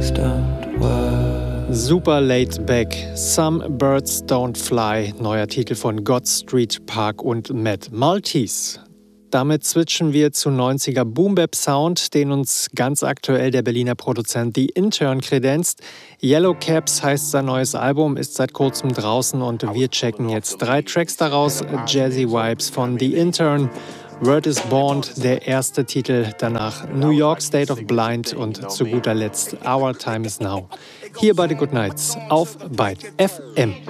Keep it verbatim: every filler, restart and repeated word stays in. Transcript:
Super laid back, Some Birds Don't Fly, neuer Titel von God Street Park und Mad Maltese. Damit switchen wir zu neunziger Boom-Bap-Sound, den uns ganz aktuell der Berliner Produzent The Intern kredenzt. Yellow Caps heißt sein neues Album, ist seit kurzem draußen und wir checken jetzt drei Tracks daraus. Jazzy Vibes von The Intern, Word is Born, der erste Titel, danach New York State of Blind und zu guter Letzt Our Time is Now. Hier bei The Good Nights auf Byte F M.